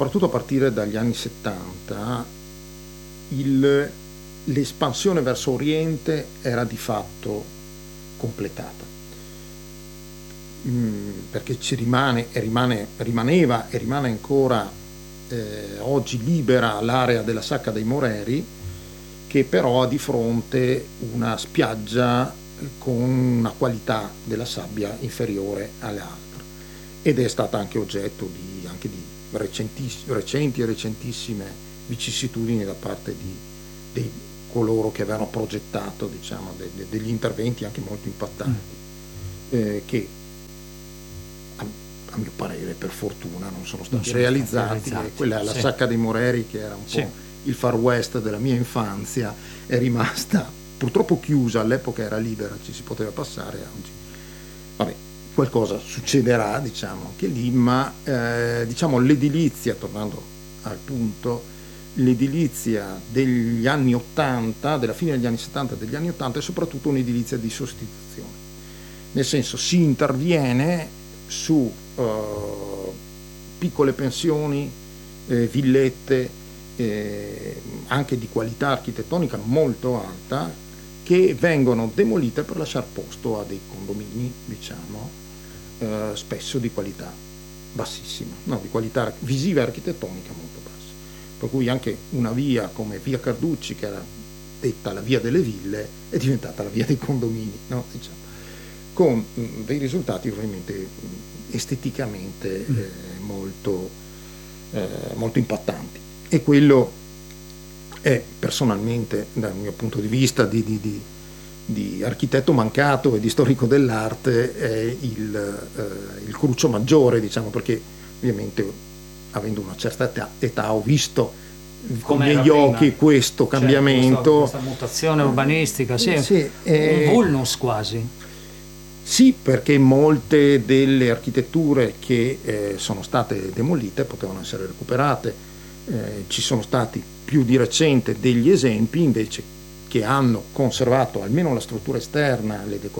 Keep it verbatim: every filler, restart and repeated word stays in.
soprattutto a partire dagli anni settanta, il, l'espansione verso Oriente era di fatto completata. Mm, perché ci rimane, e rimane, rimaneva e rimane ancora eh, oggi libera l'area della Sacca dei Moreri, che però ha di fronte una spiaggia con una qualità della sabbia inferiore alle altre, ed è stata anche oggetto di, anche di recentiss- recenti e recentissime vicissitudini da parte di, di coloro che avevano progettato, diciamo, de- de- degli interventi anche molto impattanti, mm. eh, che a, a mio parere per fortuna non sono stati, non sono realizzati, stati realizzati. Quella è la sì. Sacca dei Moreri, che era un sì. po' il Far West della mia infanzia, è rimasta purtroppo chiusa. All'epoca era libera, ci si poteva passare, oggi vabbè, qualcosa succederà, diciamo, anche lì, ma eh, diciamo l'edilizia, tornando al punto, l'edilizia degli anni ottanta, della fine degli anni settanta e degli anni ottanta, è soprattutto un'edilizia di sostituzione, nel senso si interviene su eh, piccole pensioni, eh, villette, eh, anche di qualità architettonica molto alta, che vengono demolite per lasciare posto a dei condomini, diciamo, eh, spesso di qualità bassissima, no, di qualità visiva e architettonica molto bassa. Per cui anche una via come via Carducci, che era detta la via delle ville, è diventata la via dei condomini, no? Diciamo, con mh, dei risultati ovviamente mh, esteticamente eh, molto, eh, molto impattanti. E quello è personalmente, dal mio punto di vista di, di, di, di architetto mancato e di storico dell'arte, è il, eh, il cruccio maggiore, diciamo, perché ovviamente avendo una certa età, età ho visto con i miei occhi questo cambiamento, questa, questa mutazione urbanistica, sì, sì, eh, un vulnus quasi. Sì, perché molte delle architetture che eh, sono state demolite potevano essere recuperate. Eh, ci sono stati più di recente degli esempi invece che hanno conservato almeno la struttura esterna, le decorazioni